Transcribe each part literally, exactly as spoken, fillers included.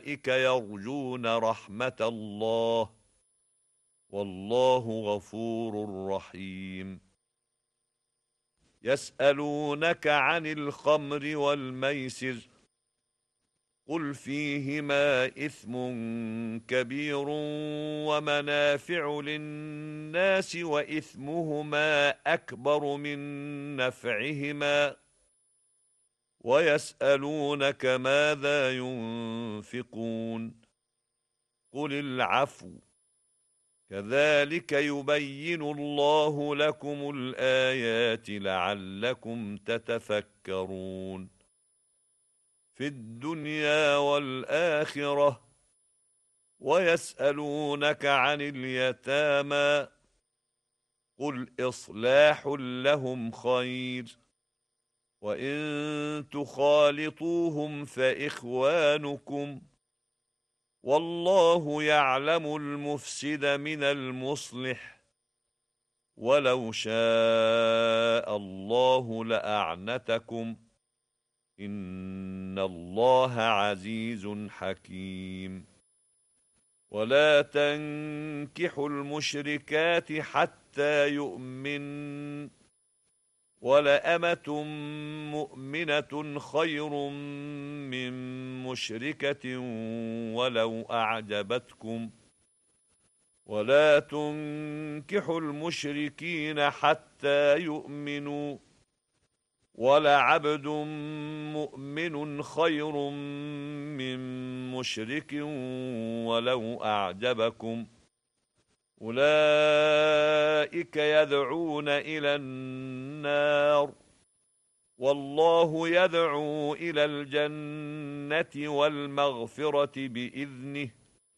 أولئك يرجون رحمة الله والله غفور رحيم. يسألونك عن الخمر والميسر قل فيهما إثم كبير ومنافع للناس وإثمهما أكبر من نفعهما ويسألونك ماذا ينفقون قل العفو كذلك يبين الله لكم الآيات لعلكم تتفكرون في الدنيا والآخرة. ويسألونك عن اليتامى قل إصلاح لهم خير وإن تخالطوهم فإخوانكم والله يعلم المفسد من المصلح ولو شاء الله لأعنتكم إن الله عزيز حكيم. ولا تنكحوا المشركات حتى يؤمن ولأمة مؤمنة خير من مشركة ولو أعجبتكم ولا تنكحوا المشركين حتى يؤمنوا ولعبد مؤمن خير من مشرك ولو أعجبكم أولئك يدعون إلى النار والله يدعو إلى الجنة والمغفرة بإذنه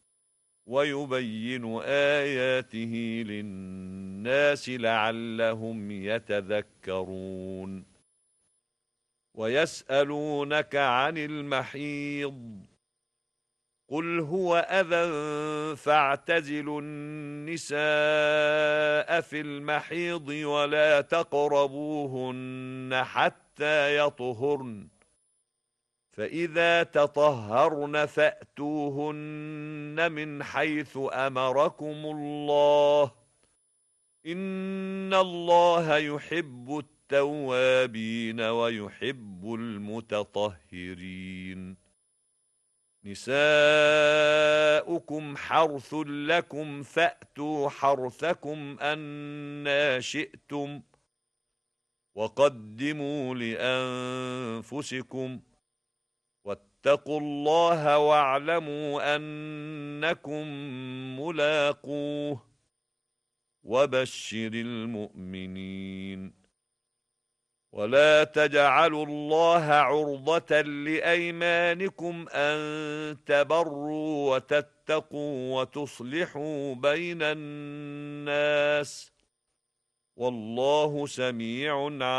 ويبين آياته للناس لعلهم يتذكرون. ويسألونك عن المحيض قل هو أذى فاعتزلوا النساء في المحيض ولا تقربوهن حتى يطهرن فإذا تطهرن فأتوهن من حيث أمركم الله إن الله يحب التوابين ويحب المتطهرين. نساؤكم حرث لكم فأتوا حرثكم أنى شئتم وقدموا لأنفسكم واتقوا الله واعلموا أنكم ملاقوه وبشر المؤمنين. ولا تجعلوا الله عرضة لأيمانكم أن تبروا وتتقوا وتصلحوا بين الناس والله سميع عليم.